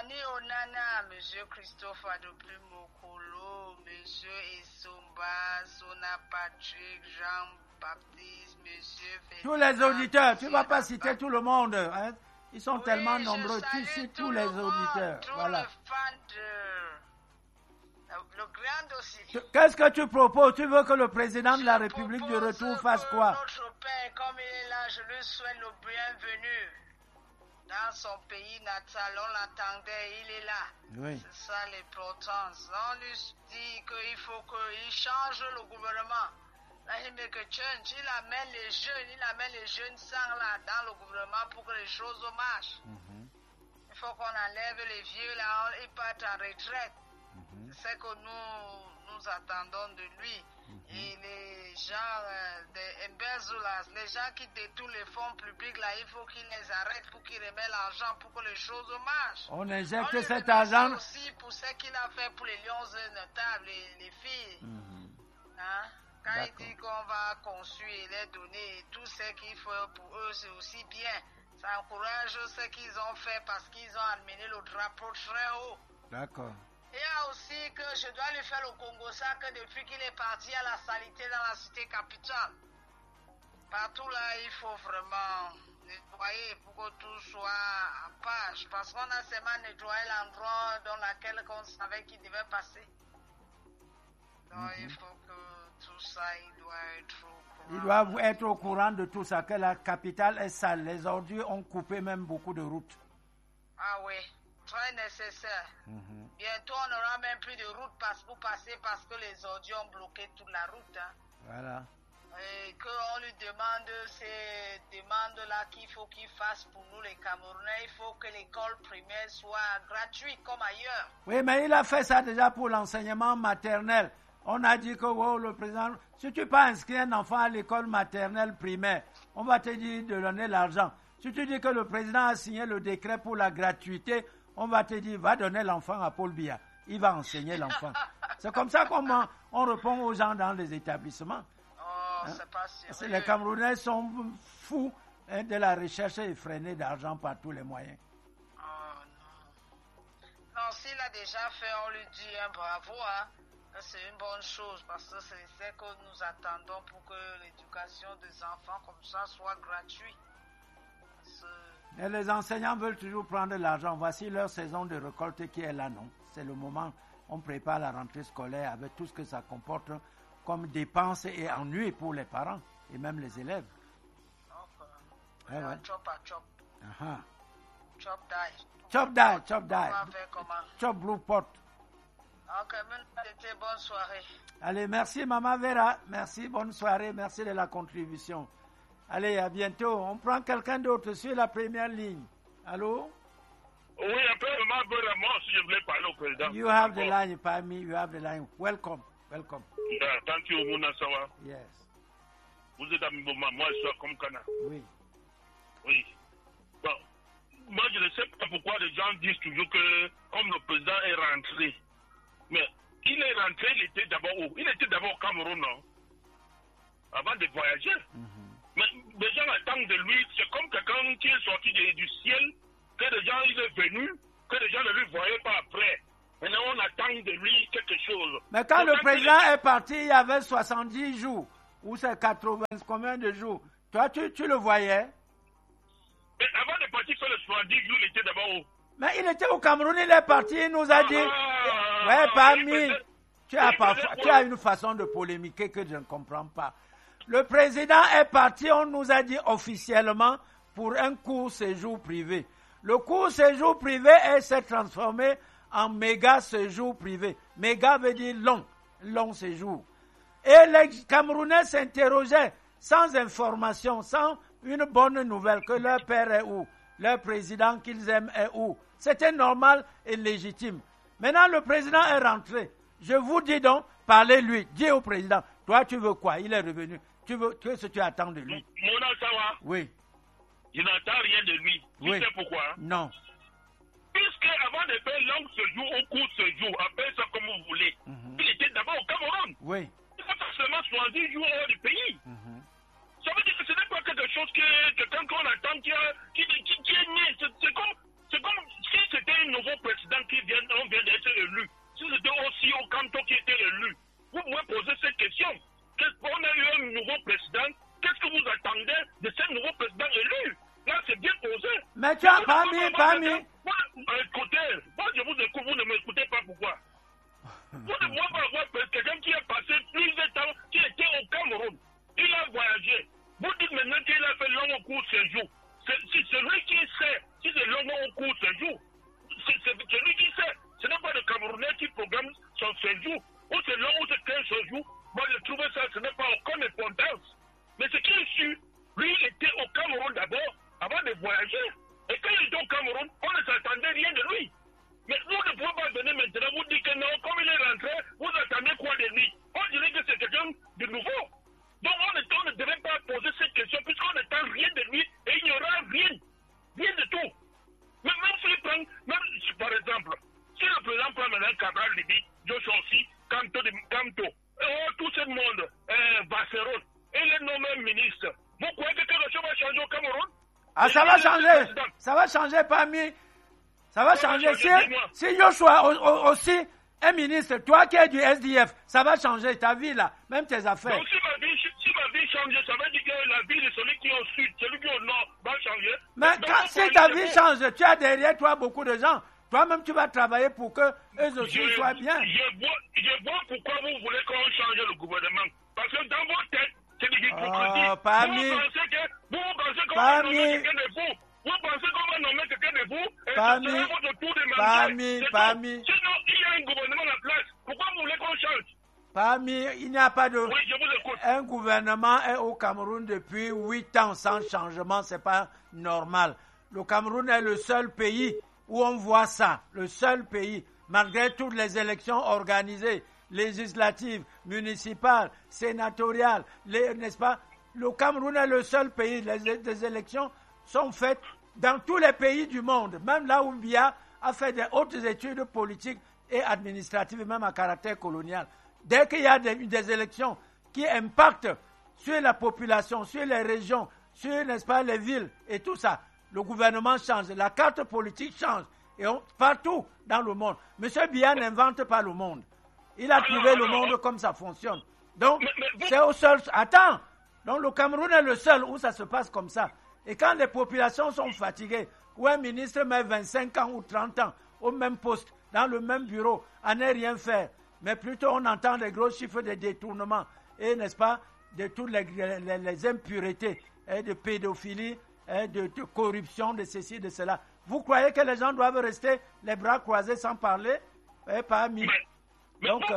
Johnny Onana, M. Christophe Adoprimokolo, M. Essomba, Sona Patrick, Jean-Baptiste, M. Félix. Tous les auditeurs, tu ne vas pas citer tout le monde. Hein? Ils sont tellement nombreux. Tu cites tous les auditeurs. Voilà. Le fan le grand dossier. Qu'est-ce que tu proposes? Tu veux que le président de la République du retour fasse quoi? Notre père, comme il est là, je lui souhaite le bienvenu. Dans son pays natal, on l'attendait, il est là. Oui. C'est ça l'importance. On lui dit qu'il faut qu'il change le gouvernement. Là, il amène les jeunes sang là dans le gouvernement pour que les choses marchent. Il faut qu'on enlève les vieux là, ils partent en retraite. C'est ce que nous attendons de lui. Et les gens des Mbezoulas, les gens qui détournent les fonds publics là, il faut qu'ils les arrêtent pour qu'ils remettent l'argent pour que les choses marchent. On injecte cet argent aussi pour ce qu'il a fait pour les lions notables, les filles. Hein? Quand il dit qu'on va construire, les donner, tout ce qu'il faut pour eux, c'est aussi bien. Ça encourage ce qu'ils ont fait parce qu'ils ont amené le drapeau très haut. D'accord. Il y a aussi que je dois lui faire le Congo ça que depuis qu'il est parti à la saleté dans la cité capitale. Partout là, il faut vraiment nettoyer pour que tout soit en page. Parce qu'on a seulement nettoyé l'endroit dans lequel on savait qu'il devait passer. Donc il faut que tout ça, il doit être au courant. Ils doivent être au courant de tout ça, que la capitale est sale. Les ordures ont coupé même beaucoup de routes. Ah oui. Très nécessaire. Bientôt, on n'aura même plus de route pour passer parce que les ordures ont bloqué toute la route. Hein. Voilà. Et qu'on lui demande ces demandes-là qu'il faut qu'il fasse pour nous, les Camerounais. Il faut que l'école primaire soit gratuite comme ailleurs. Oui, mais il a fait ça déjà pour l'enseignement maternel. On a dit que le président, si tu n'as pas inscrit un enfant à l'école maternelle primaire, on va te dire de donner l'argent. Si tu dis que le président a signé le décret pour la gratuité, on va te dire, va donner l'enfant à Paul Biya. Il va enseigner l'enfant. C'est comme ça qu'on répond aux gens dans les établissements. C'est pas sérieux. Les Camerounais sont fous de la recherche effrénée d'argent par tous les moyens. Non, s'il a déjà fait, on lui dit un bravo. Hein. C'est une bonne chose parce que c'est ce que nous attendons pour que l'éducation des enfants comme ça soit gratuite. Et les enseignants veulent toujours prendre l'argent. Voici leur saison de récolte qui est là, non? C'est le moment, on prépare la rentrée scolaire avec tout ce que ça comporte comme dépenses et ennuis pour les parents et même les élèves. Okay. Ouais. Chop à chop. Chop die. Chop die, chop die. Chop blue pot. Ok, bonne soirée. Allez, merci Maman Vera. Merci, bonne soirée. Merci de la contribution. Allez, à bientôt. On prend quelqu'un d'autre sur la première ligne. Allô? Oui, après, Maman Vera, moi aussi, je voulais parler au président. You have the line, Pami. You have the line. Welcome. Welcome. Yeah, thank you, Mouna Sawa. Yes. Vous êtes à Mboma, moi, je suis comme Kana. Oui. Oui. Bon, moi, je ne sais pas pourquoi les gens disent toujours que, comme le président est rentré, mais il est rentré, il était d'abord où? Il était d'abord au Cameroun, non? Avant de voyager. Mais les gens attendent de lui, c'est comme quelqu'un qui est sorti du ciel, que les gens, il est venu, que les gens ne lui voyaient pas après. Maintenant, on attend de lui quelque chose. Mais quand le président est parti, il y avait 70 jours, ou c'est 80, combien de jours? Toi, tu le voyais? Mais avant de partir sur les 70 jours, il était d'abord où? Mais il était au Cameroun, il est parti, il nous a dit... Ouais, Pami, tu as une façon de polémiquer que je ne comprends pas. Le président est parti, on nous a dit officiellement, pour un court séjour privé. Le court séjour privé s'est transformé en méga séjour privé. Méga veut dire long séjour. Et les Camerounais s'interrogeaient sans information, sans une bonne nouvelle, que leur père est où, leur président qu'ils aiment est où. C'était normal et légitime. Maintenant, le président est rentré. Je vous dis donc, parlez-lui, dis au président, toi tu veux quoi? Il est revenu. Qu'est-ce que tu attends de lui? Mona Sawa. Oui. Je n'attends rien de lui. Tu sais pourquoi? Non. Puisque avant de faire long séjour ou court séjour, appelez ça comme vous voulez, il était d'abord au Cameroun. Oui. Il n'a pas seulement 70 jours hors du pays. Ça veut dire que ce n'est pas quelque chose que quelqu'un qu'on attend qui est né. C'est comme si c'était un nouveau président. on vient d'être élu, si c'était aussi au Kanto qui était élu, vous pouvez poser cette question. On a eu un nouveau président, qu'est-ce que vous attendez de ce nouveau président élu? Là, c'est bien posé. Mais tu as pas mis. Écoutez, moi je vous écoute, vous ne m'écoutez pas pourquoi? Vous ne pouvez pas avoir quelqu'un qui a passé plus de temps, qui était au Cameroun. Il a voyagé. Vous dites maintenant qu'il a fait long au cours séjour. Si celui qui sait, si c'est long au cours séjour, c'est celui qui sait. Ce n'est pas le Camerounais qui programme son séjour. Ou c'est long ou c'est 15 séjours. Moi, je trouvais ça, ce n'est pas aucune importance. Mais ce qui est sûr, lui, il était au Cameroun d'abord, avant de voyager. Et quand il était au Cameroun, on ne s'attendait rien de lui. Mais nous ne pouvons pas donner maintenant, vous dites que non, comme il est rentré, vous attendez quoi de lui? On dirait que c'est quelqu'un de nouveau. Donc on ne devait pas poser cette question, puisqu'on n'attend rien de lui, et il n'y aura rien. Rien de tout. Mais même s'il prend, par exemple, si le président prend maintenant Cabral Libye, Joshua aussi, Kanto, tout ce monde, Vasseron, et les nommé ministre, vous croyez que quelque chose va changer au Cameroun? Ah, ça va changer. Ça va changer parmi. Ça va changer. Si Joshua aussi est ministre, toi qui es du SDF, ça va changer ta vie là, même tes affaires. Donc si ma vie change, ça veut dire que la vie de celui qui est au sud, celui qui est au nord va changer. Mais si ta vie change, tu as derrière toi beaucoup de gens. Toi-même, tu vas travailler pour que eux aussi soient bien. Je vois pourquoi vous voulez qu'on change le gouvernement. Parce que dans vos têtes, c'est de l'hypocrisie. Vous pensez qu'on va nommer quelqu'un de vous. Vous pensez qu'on va nommer quelqu'un de vous et ça sera votre tour de manger. Sinon, il y a un gouvernement en place. Pourquoi vous voulez qu'on change? Il n'y a pas de... Oui, je vous écoute. Un gouvernement est au Cameroun depuis 8 ans sans changement, c'est pas normal. Le Cameroun est le seul pays où on voit ça, le seul pays, malgré toutes les élections organisées, législatives, municipales, sénatoriales, n'est-ce pas? Le Cameroun est le seul pays, les élections sont faites dans tous les pays du monde, même là où Biya a fait des hautes études politiques et administratives, même à caractère colonial. Dès qu'il y a des élections qui impactent sur la population, sur les régions, sur, n'est-ce pas, les villes et tout ça, le gouvernement change, la carte politique change, et partout dans le monde. Monsieur Biya n'invente pas le monde. Il a trouvé le monde comme ça fonctionne. Donc, c'est au seul... Attends, donc le Cameroun est le seul où ça se passe comme ça. Et quand les populations sont fatiguées, où un ministre met 25 ans ou 30 ans au même poste, dans le même bureau, à ne rien faire, mais plutôt on entend les gros chiffres de détournement et, n'est-ce pas, de toutes les impuretés, et de pédophilie, et de corruption, de ceci, de cela. Vous croyez que les gens doivent rester les bras croisés sans parler? Pas mis. Mais donc, vous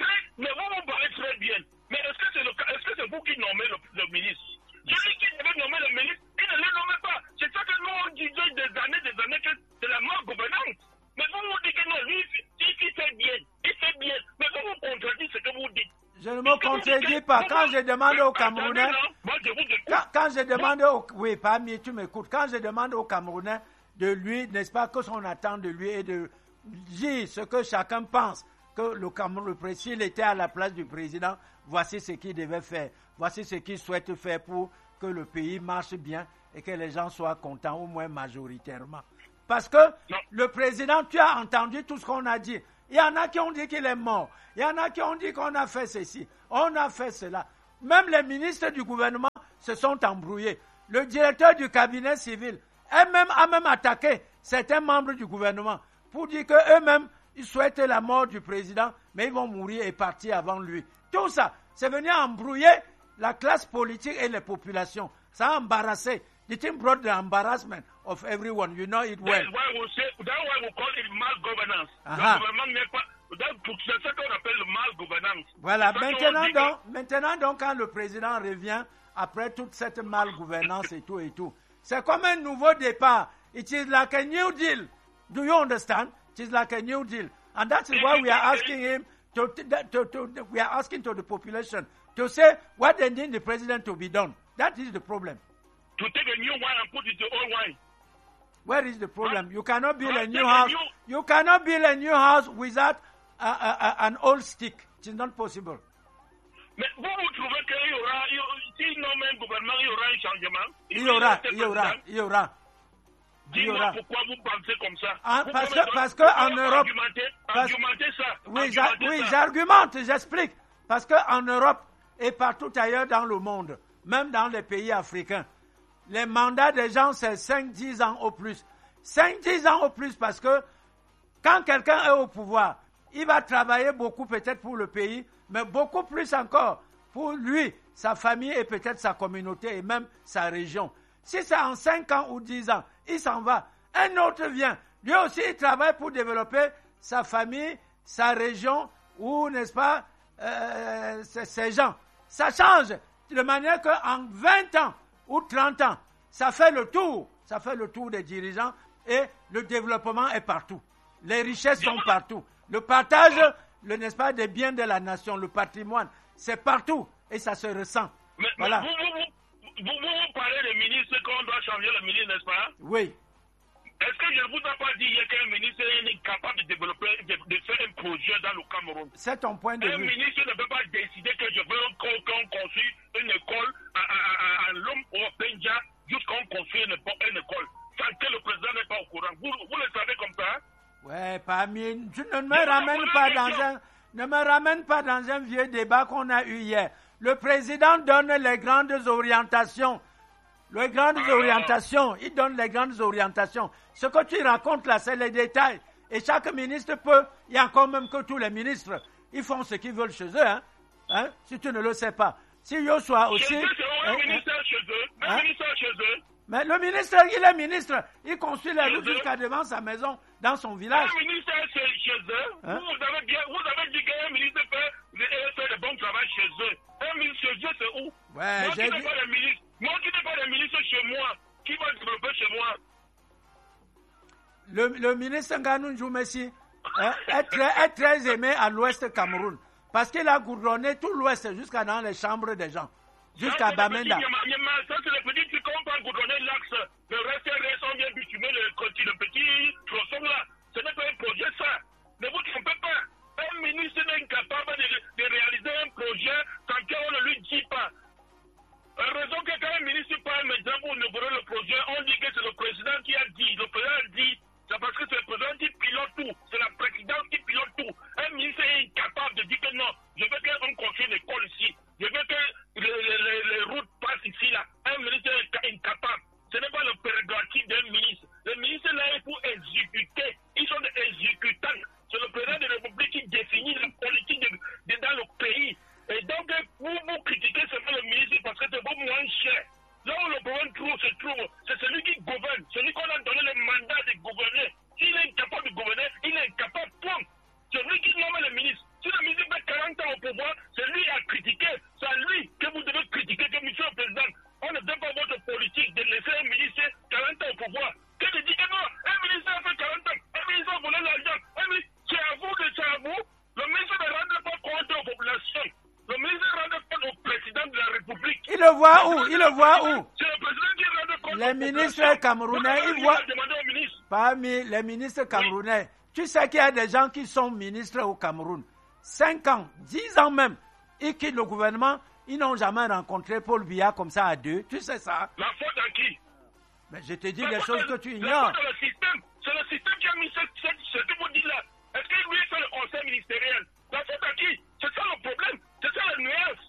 parlez très bien. Mais est-ce que c'est vous qui nommez le ministre? Celui qui devait nommer le ministre, il ne le nomme pas. C'est ça que nous on disait des années que c'est la malgouvernance. Mais vous dites que non, lui, il fait bien. Mais vous contredisez ce que vous dites. Je ne me contredis pas. Quand je demande aux Camerounais... Quand je demande oui, parmi, tu m'écoutes. Quand je demande aux Camerounais de lui, n'est-ce pas, que son attend de lui et de dire ce que chacun pense, que le Cameroun, s'il était à la place du président, voici ce qu'il devait faire. Voici ce qu'il souhaite faire pour que le pays marche bien et que les gens soient contents, au moins majoritairement. Parce que le président, tu as entendu tout ce qu'on a dit. Il y en a qui ont dit qu'il est mort. Il y en a qui ont dit qu'on a fait ceci. On a fait cela. Même les ministres du gouvernement se sont embrouillés. Le directeur du cabinet civil a même attaqué certains membres du gouvernement pour dire qu'eux-mêmes, ils souhaitent la mort du président, mais ils vont mourir et partir avant lui. Tout ça, c'est venu embrouiller la classe politique et les populations. Ça a embarrassé. The thing brought the embarrassment of everyone. You know it well. That's why we call it malgouvernance. Le gouvernement n'est pas... C'est ce qu'on appelle le malgouvernance. Voilà. Maintenant donc, quand le président revient, après toute cette malgouvernance et tout, c'est comme un nouveau départ. It is like a new deal. Do you understand? It is like a new deal. And that is why we are asking him we are asking to the population to say what they need the president to be done. That is the problem. To take a new wine and put it to old wine. Where is the problem? You cannot build a new house. You cannot build a new house without an old stick. It is not possible. Mais vous trouvez qu'il y aura, s'il nomme un gouvernement, il y aura un changement? Il y aura. Dis-moi pourquoi vous pensez comme ça. Parce que en Europe... Argumentez ça. Oui, j'argumente, j'explique. Parce qu'en Europe et partout ailleurs dans le monde, même dans les pays africains, les mandats des gens, c'est 5-10 ans au plus. 5-10 ans au plus parce que quand quelqu'un est au pouvoir, il va travailler beaucoup peut-être pour le pays, mais beaucoup plus encore pour lui, sa famille et peut-être sa communauté et même sa région. Si c'est en 5 ans ou 10 ans, il s'en va. Un autre vient. Lui aussi, il travaille pour développer sa famille, sa région ou, n'est-ce pas, ces gens. Ça change de manière qu'en 20 ans ou 30 ans, ça fait le tour. Ça fait le tour des dirigeants et le développement est partout. Les richesses sont partout. Le partage, n'est-ce pas, des biens de la nation, le patrimoine, c'est partout et ça se ressent. Mais voilà. Vous parlez des ministres qu'on doit changer le ministre, n'est-ce pas? Oui. Est-ce que je ne vous ai pas dit hier qu'un ministre est incapable de développer, de faire un projet dans le Cameroun? C'est ton point de vue. Un ministre ne peut pas décider que je veux qu'on construise une école à l'homme ou au Benja jusqu'à qu'on construise une école. Sans que le président n'est pas au courant. Vous le savez comme ça? Ouais, Pamine, tu ne me ramène pas dans un vieux débat qu'on a eu hier. Le président donne les grandes orientations. Il donne les grandes orientations. Ce que tu racontes là, c'est les détails. Et chaque ministre peut, il y a encore même que tous les ministres, ils font ce qu'ils veulent chez eux, hein? Si tu ne le sais pas. Si Yoshua aussi... Chez eux, c'est un ministère chez eux. Un ministère chez eux. Mais le ministre, il est ministre. Il construit les routes jusqu'à devant sa maison, dans son village. Un ministère chez eux. Hein? Vous avez dit qu'un ministre fait le bon travail chez eux. Un ministre chez eux, c'est où? Ouais, moi qui n'ai pas de ministre chez moi, qui va développer chez moi? Le ministre Nganou Djoumessi est très aimé à l'ouest Cameroun. Parce qu'il a goudronné tout l'ouest jusqu'à dans les chambres des gens. Jusqu'à Bamenda. Ça, c'est le petit truc qu'on va goudronner l'axe. Le reste, on vient bitumer le petit tronçon là. Ce n'est pas un projet, ça. Ne vous trompez pas. Un ministre n'est incapable de réaliser un projet sans qu'on ne lui dit pas. Raison que quand un ministre parle maintenant pour inaugurer le projet, on dit que c'est le président qui a dit. Le président a dit. C'est parce que c'est le président qui pilote tout. C'est la présidence qui pilote tout. Un ministre est incapable de dire que non, je veux qu'on construise une école ici. Je veux que les routes passent ici, là. Un ministre est incapable. Ce n'est pas le prérogative d'un ministre. Le ministre là est pour exécuter. Ils sont des exécutants. C'est le président de la République qui définit la politique dans le pays. Et donc, vous critiquez seulement le ministre parce que c'est beaucoup moins cher. Là où le problème se trouve, c'est celui qui gouverne, celui qu'on a donné le mandat de gouverner. S'il est incapable de gouverner, il est incapable, point. C'est lui qui nomme le ministre. Si le ministre fait 40 ans au pouvoir, c'est lui à critiquer. C'est à lui que vous devez critiquer, que monsieur le président. On ne fait pas votre politique de laisser un ministre 40 ans au pouvoir. Que de dire que non, un ministre a fait 40 ans, un ministre a volé l'argent, c'est à vous. Le ministre ne rend pas compte aux populations. Le ministre rend compte au président de la République. Il le voit où? C'est le président qui rend compte. Les ministres camerounais, ils voient. Parmi les ministres camerounais, tu sais qu'il y a des gens qui sont ministres au Cameroun. 5 ans, 10 ans même, ils quittent le gouvernement, ils n'ont jamais rencontré Paul Biya comme ça à deux. Tu sais ça? La faute à qui? Mais je te dis des choses que tu ignores. C'est le système qui a mis ce que vous dites là. Est-ce que lui fait le conseil ministériel? La faute à qui? C'est ça le problème. C'est ça la nuance.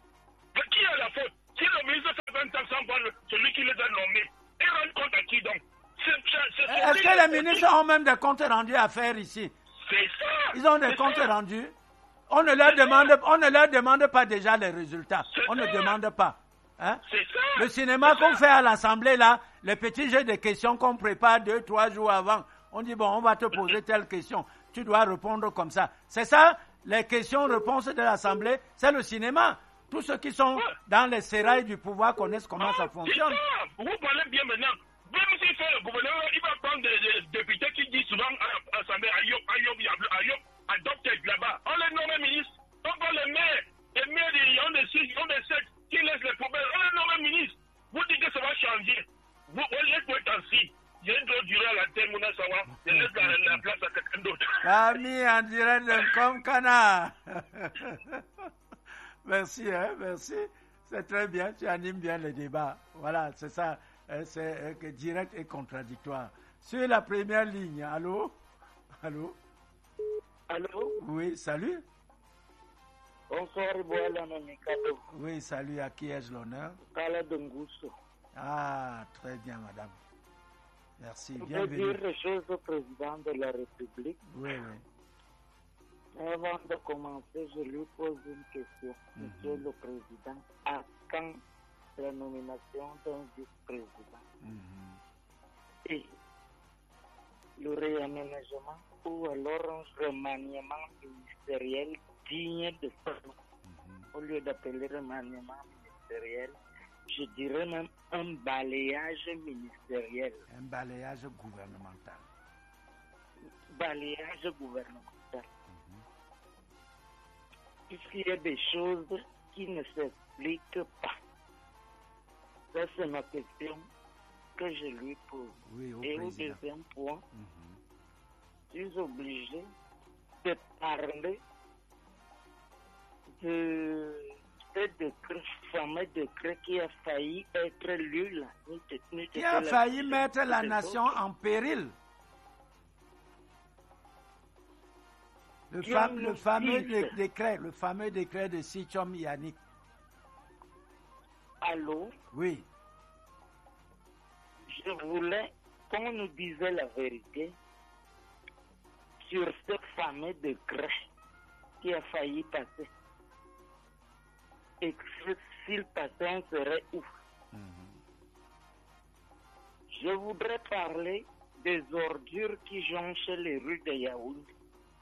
De qui a la faute? Si le ministre fait 20 ans sans voir celui qui les a nommés, il rend compte à qui donc? Est-ce que les ministres ont même des comptes rendus à faire ici? C'est ça. Ils ont des comptes rendus. On ne leur demande pas déjà les résultats. On ne demande pas. Hein? C'est ça. Le cinéma qu'on fait à l'Assemblée, là, les petits jeux de questions qu'on prépare 2-3 jours avant, on dit, bon, on va te poser telle question. Tu dois répondre comme ça. C'est ça, les questions-réponses de l'Assemblée, c'est le cinéma. Tous ceux qui sont dans les sérails du pouvoir connaissent comment ça fonctionne. C'est ça. Vous parlez bien maintenant. Même s'il fait le gouverneur, il va prendre des députés qui disent souvent à l'Assemblée, Ayob, adopte là-bas. On les nomme ministres. On prend les maires. Les maires, ils ont des 6, ils ont des 7, qui laissent les poubelles. On les nomme ministres. Vous dites que ça va changer. Vous laissez être ainsi. Il y a une autre durée à la terre, Mouna Sawa. Je laisse la place à quelqu'un d'autre. Ami, en direct de Komkana. Merci, merci. C'est très bien, tu animes bien le débat. Voilà, c'est ça. C'est direct et contradictoire. Sur la première ligne, allô? Allô? Allô? Oui, salut. Bonsoir, Boala Mamikado. Oui, salut. À qui ai-je l'honneur? Kala Dunguso. Ah, très bien, madame. Merci. Je veux Bienvenue. dire les choses au président de la République. Oui, oui. Avant de commencer, je lui pose une question. Monsieur le Président, à quand la nomination d'un vice-président et le réaménagement ou alors un remaniement ministériel digne de ce nom? Au lieu d'appeler remaniement ministériel, je dirais même un balayage ministériel. Un balayage gouvernemental. Balayage gouvernemental. Puisqu'il y a des choses qui ne s'expliquent pas. Ça, c'est ma question que je lui pose. Oui, au Et au président. deuxième point, je suis obligé de parler de ce décret, fameux décret qui a failli être lu là. Qui a failli mettre la nation en péril. Le fameux décret de Sichom Yannick. Allô? Oui. Je voulais qu'on nous disait la vérité sur ce fameux décret qui a failli passer. Et que s'il passait, on serait où? Je voudrais parler des ordures qui jonchent les rues de Yaoundé.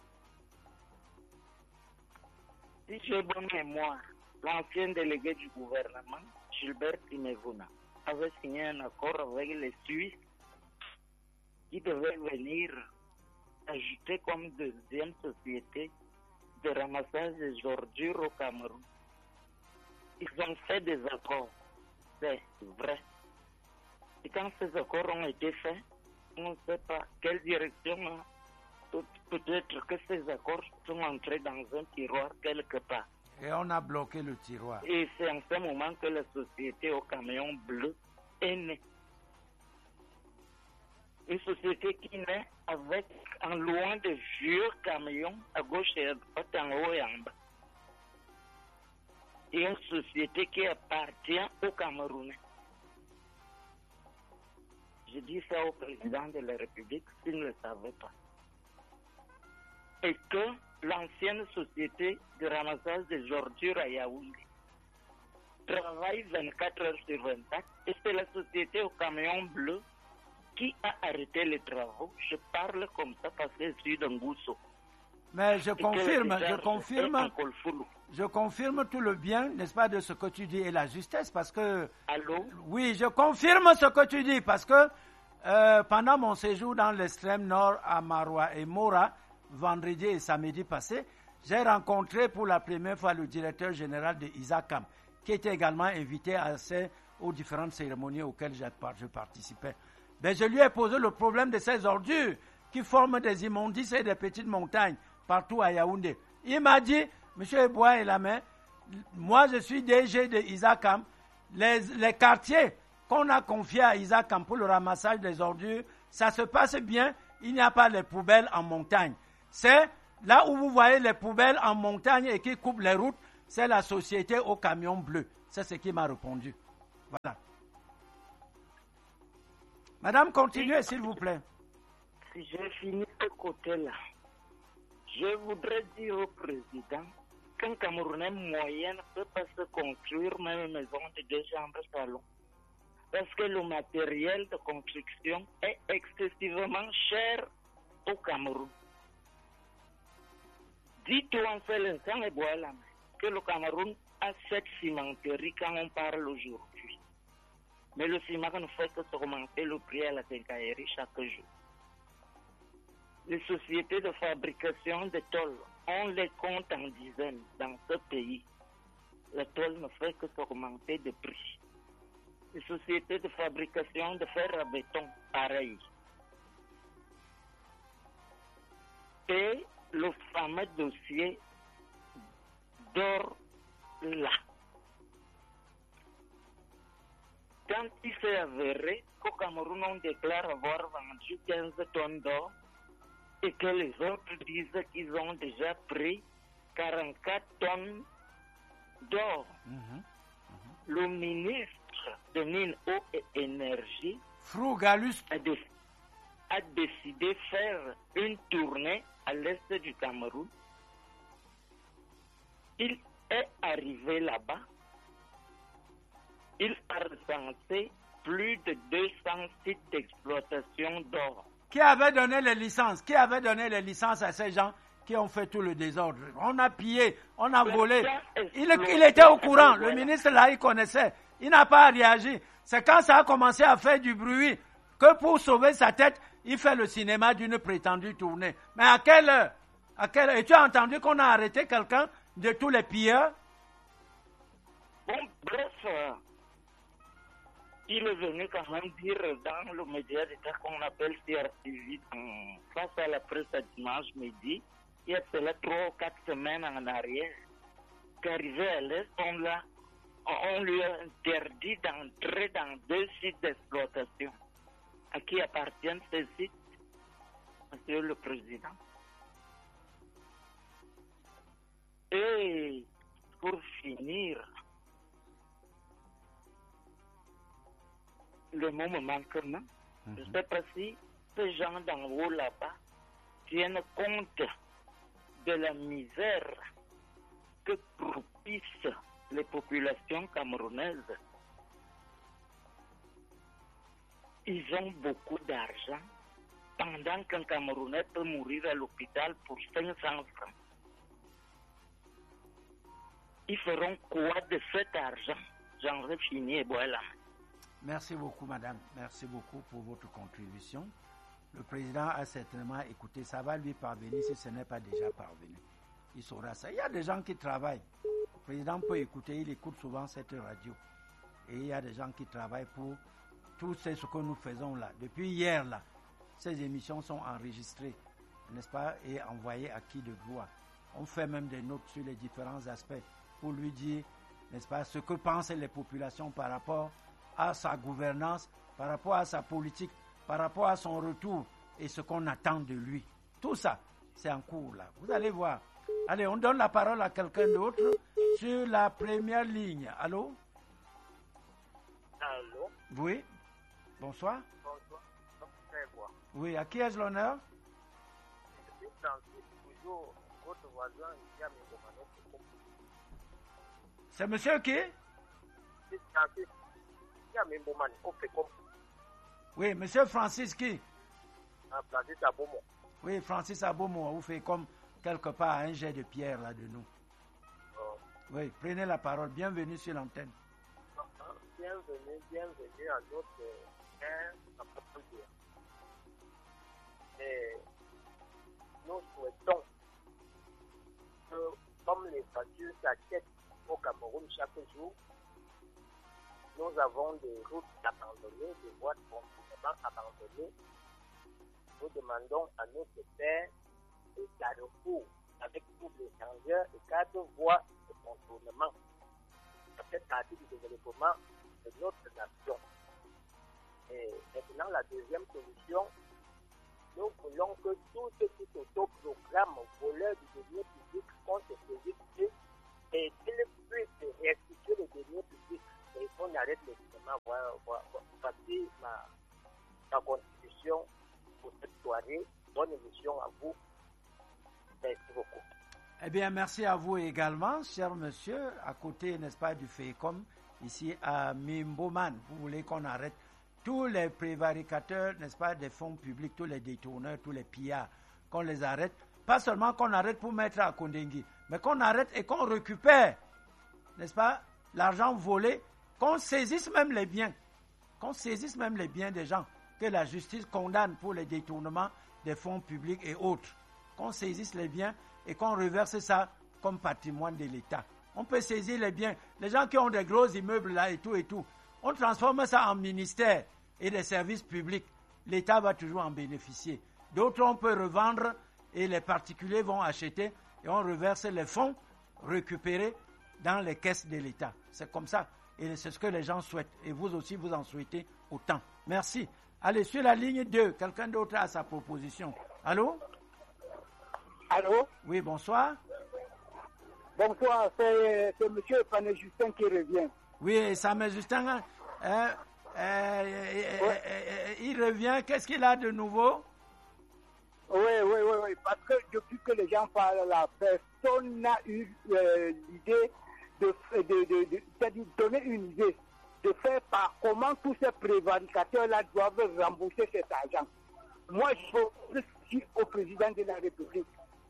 Si j'ai bonne mémoire, l'ancien délégué du gouvernement, Gilbert Timevuna, avait signé un accord avec les Suisses qui devaient venir ajouter comme deuxième société de ramassage des ordures au Cameroun. Ils ont fait des accords, c'est vrai. Et quand ces accords ont été faits, on ne sait pas quelle direction. Peut-être que ces accords sont entrés dans un tiroir quelque part. Et on a bloqué le tiroir. Et c'est en ce moment que la société au camion bleu est née. Une société qui naît avec en louant de vieux camions à gauche et à droite, en haut et en bas. Et une société qui appartient aux Camerounais. Je dis ça au président de la République s'il ne le savait pas. Et que l'ancienne société de ramassage des ordures à Yaoundé travaille 24 heures sur 24 et c'est la société au camion bleu qui a arrêté les travaux. Je parle comme ça parce que je suis d'Angousso. Mais je confirme tout le bien, n'est-ce pas, de ce que tu dis et la justesse, parce que... Allô? Oui, je confirme ce que tu dis, parce que pendant mon séjour dans l'extrême nord à Maroua et Mora, vendredi et samedi passé, j'ai rencontré pour la première fois le directeur général de ISACAM, qui était également invité aux différentes cérémonies auxquelles je participais. Mais je lui ai posé le problème de ces ordures qui forment des immondices et des petites montagnes partout à Yaoundé. Il m'a dit, M. Eboa et la main, moi je suis DG de ISACAM, les quartiers qu'on a confiés à ISACAM pour le ramassage des ordures, ça se passe bien, il n'y a pas les poubelles en montagne. C'est là où vous voyez les poubelles en montagne et qui coupent les routes, c'est la société au camion bleu. C'est ce qui m'a répondu. Voilà. Madame, continuez s'il vous plaît. Si j'ai fini ce côté-là, je voudrais dire au président qu'un Camerounais moyen ne peut pas se construire même une maison de 2 chambres salon. Parce que le matériel de construction est excessivement cher au Cameroun. Dites-toi en seul instant, et voilà, que le Cameroun a 7 cimenteries quand on parle aujourd'hui. Mais le ciment ne fait que augmenter le prix à la quincaillerie chaque jour. Les sociétés de fabrication de tôle, on les compte en dizaines dans ce pays. La tôle ne fait que augmenter de prix. Les sociétés de fabrication de fer à béton, pareil. Et le fameux dossier d'or là. quand il s'est avéré qu'au Cameroun, on déclare avoir vendu 15 tonnes d'or et que les autres disent qu'ils ont déjà pris 44 tonnes d'or, le ministre de Mines, Eau et Énergie, Frugalus, a décidé de faire une tournée à l'est du Cameroun. Il est arrivé là-bas. Il a recensé plus de 200 sites d'exploitation d'or. Qui avait donné les licences? Qui avait donné les licences à ces gens qui ont fait tout le désordre? On a pillé, on a volé. Il était au courant. Le ministre là, il connaissait. Il n'a pas réagi. C'est quand ça a commencé à faire du bruit que pour sauver sa tête, il fait le cinéma d'une prétendue tournée. Mais à quelle heure? Et tu as entendu qu'on a arrêté quelqu'un de tous les pilleurs? Bon, bref, il est venu quand même dire dans le média d'État qu'on appelle CRTV, face à la presse à dimanche midi, il y a cela 3 ou 4 semaines en arrière, qu'arrivé à l'Est, on lui a interdit d'entrer dans 2 sites d'exploitation. À qui appartiennent ces sites, Monsieur le Président? Et pour finir, le mot me manque maintenant. Je ne sais pas si ces gens d'en haut là-bas tiennent compte de la misère que propissent les populations camerounaises. Ils ont beaucoup d'argent pendant qu'un Camerounais peut mourir à l'hôpital pour 500 francs. Ils feront quoi de cet argent? J'en ai fini et voilà. Merci beaucoup, madame. Merci beaucoup pour votre contribution. Le président a certainement écouté. Ça va lui parvenir si ce n'est pas déjà parvenu. Il saura ça. Il y a des gens qui travaillent. Le président peut écouter. Il écoute souvent cette radio. Et il y a des gens qui travaillent pour tout ce que nous faisons là. Depuis hier, là, ces émissions sont enregistrées, n'est-ce pas, et envoyées à qui de droit. On fait même des notes sur les différents aspects pour lui dire, n'est-ce pas, ce que pensent les populations par rapport à sa gouvernance, par rapport à sa politique, par rapport à son retour et ce qu'on attend de lui. Tout ça, c'est en cours là. Vous allez voir. Allez, on donne la parole à quelqu'un d'autre sur la première ligne. Allô? Allô? Oui. Bonsoir. Bonsoir. Oui, à qui ai-je l'honneur? Je suis Francis, toujours votre voisin ici à Mingomano. C'est monsieur qui? Je suis Francis, ici à Mingomano. Oui, monsieur Francis qui? Francis Abomo. Oui, Francis Abomo, vous faites comme quelque part un jet de pierre là de nous. Oui, prenez la parole. Bienvenue sur l'antenne. Bienvenue à notre et nous souhaitons que, comme les factures s'achètent au Cameroun chaque jour, nous avons des routes abandonnées, des voies de fonctionnement abandonnées. Nous demandons à notre terre des carrefours avec tous les échangeurs et 4 voies de contournement. Ça fait partie du développement de notre nation. Et maintenant, la deuxième solution, nous voulons que tout ce qui s'autoprogramme voleur du denier public qu'on se saisisse et qu'il puisse restituer le denier public et qu'on arrête le cinéma. Voici ma contribution pour cette soirée. Bonne émission à vous. Merci beaucoup. Eh bien, merci à vous également, cher monsieur, à côté, n'est-ce pas, du FECOM, ici à Mimboman. Vous voulez qu'on arrête tous les prévaricateurs, n'est-ce pas, des fonds publics, tous les détourneurs, tous les pillards, qu'on les arrête. Pas seulement qu'on arrête pour mettre à Kondengui, mais qu'on arrête et qu'on récupère, n'est-ce pas, l'argent volé, qu'on saisisse même les biens, des gens, que la justice condamne pour les détournements des fonds publics et autres, qu'on saisisse les biens et qu'on reverse ça comme patrimoine de l'État. On peut saisir les biens. Les gens qui ont des gros immeubles là et tout, on transforme ça en ministère et des services publics. L'État va toujours en bénéficier. D'autres, on peut revendre et les particuliers vont acheter et on reverse les fonds récupérés dans les caisses de l'État. C'est comme ça Et c'est ce que les gens souhaitent. Et vous aussi, vous en souhaitez autant. Merci. Allez, sur la ligne 2, quelqu'un d'autre a sa proposition. Allô? Allô? Oui, bonsoir. Bonsoir, c'est M. Pané Justin qui revient. Oui, ça me Justin, il revient. Qu'est-ce qu'il a de nouveau? Oui, parce que depuis que les gens parlent là, personne n'a eu l'idée de donner une idée, de faire par comment tous ces prévaricateurs-là doivent rembourser cet argent. Moi, je suis au président de la République.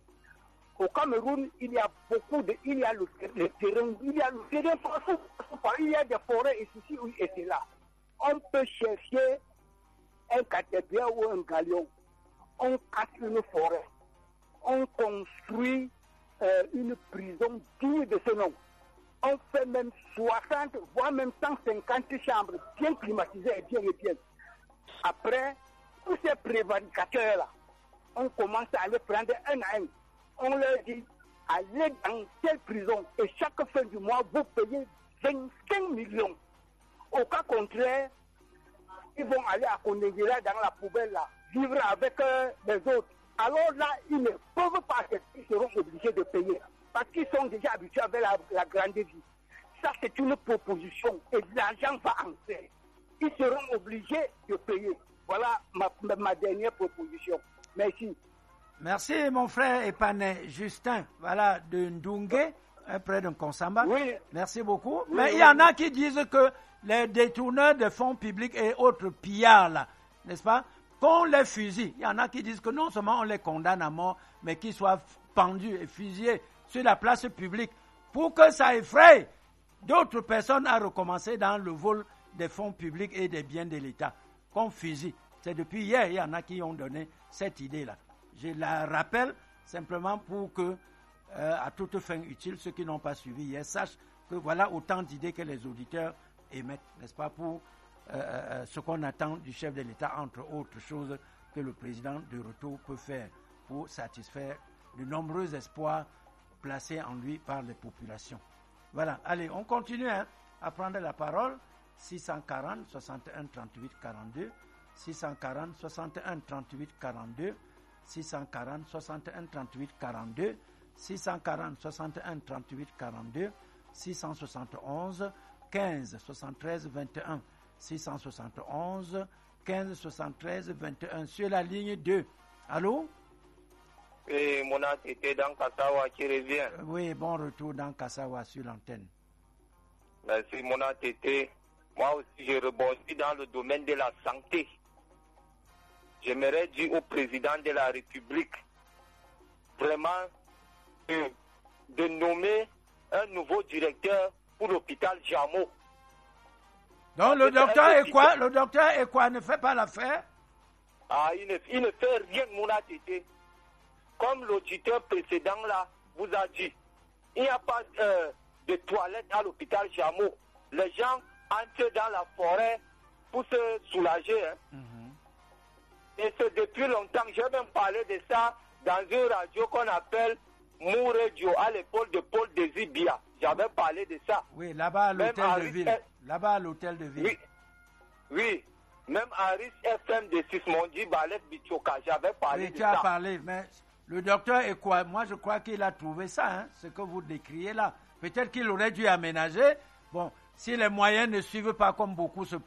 Au Cameroun, il y a il y a le terrain, partout, il y a des forêts ici et là. On peut chercher un caterpillar ou un galion. On casse une forêt. On construit une prison digne de ce nom. On fait même 60, voire même 150 chambres bien climatisées et bien. Après, tous ces prévaricateurs-là, on commence à les prendre un à un. On leur dit, allez dans telle prison et chaque fin du mois, vous payez 25 millions. Au cas contraire, ils vont aller à Kondengela dans la poubelle là, vivre avec les autres. Alors là, ils ne peuvent pas, ils seront obligés de payer parce qu'ils sont déjà habitués avec la grande vie. Ça, c'est une proposition et l'argent va en faire. Ils seront obligés de payer. Voilà ma dernière proposition. Merci. Merci, mon frère Epané Justin, voilà, de Ndungue, près de Konsamba. Oui. Merci beaucoup. Mais il y en a qui disent que les détourneurs de fonds publics et autres pillards, là, n'est-ce pas, qu'on les fusille. Il y en a qui disent que non seulement on les condamne à mort, mais qu'ils soient pendus et fusillés sur la place publique pour que ça effraie d'autres personnes à recommencer dans le vol des fonds publics et des biens de l'État. Qu'on fusille. C'est depuis hier, il y en a qui ont donné cette idée-là. Je la rappelle simplement pour que, à toute fin utile, ceux qui n'ont pas suivi hier sachent que voilà autant d'idées que les auditeurs émettent, n'est-ce pas, pour ce qu'on attend du chef de l'État, entre autres choses que le président de retour peut faire pour satisfaire de nombreux espoirs placés en lui par les populations. Voilà, allez, on continue à prendre la parole. 640 61 38 42, 640 61 38 42, 640 61 38 42, 640 61 38 42, 671 15 73 21, 671 15 73 21 sur la ligne 2. Allô? Et Mona était dans Kassawa qui revient. Oui, bon retour dans Kassawa sur l'antenne. Merci Mona Tété. Moi aussi, je rebondis dans le domaine de la santé. J'aimerais dire au président de la République vraiment de nommer un nouveau directeur pour l'hôpital Jamo. Donc le docteur est quoi? Le docteur est quoi? Ne fait pas l'affaire? Ah, il ne fait rien, mon attité. Comme l'auditeur précédent là vous a dit, il n'y a pas de toilettes à l'hôpital Jamo. Les gens entrent dans la forêt pour se soulager. Et c'est depuis longtemps, j'ai même parlé de ça dans une radio qu'on appelle Mou Radio, à l'époque de Paul Désibia. J'avais parlé de ça. Oui, là-bas à l'hôtel de ville. Là-bas à l'hôtel de ville. Oui. Même Aris FM de Sismondi, Balek Bichoka, j'avais parlé de ça. Oui, tu as parlé, mais le docteur est quoi? Moi, je crois qu'il a trouvé ça, ce que vous décriez là. Peut-être qu'il aurait dû aménager. Bon, si les moyens ne suivent pas comme beaucoup se plaignent,